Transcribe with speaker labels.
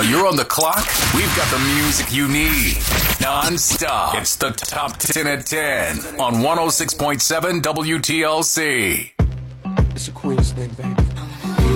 Speaker 1: While you're on the clock, we've got the music you need. Non-stop. It's the Top 10 at 10 on 106.7 WTLC.
Speaker 2: It's a Queen's thing, baby.